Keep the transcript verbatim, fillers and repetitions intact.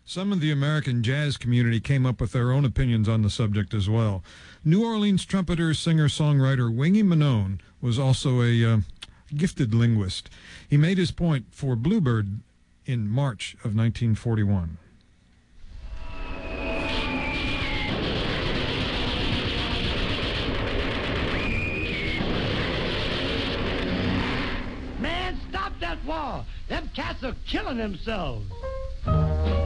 Some of the American jazz community came up with their own opinions on the subject as well. New Orleans trumpeter, singer-songwriter Wingy Manone was also a uh, gifted linguist. He made his point for Bluebird in March of nineteen forty-one. Man, stop that war! Them cats are killing themselves!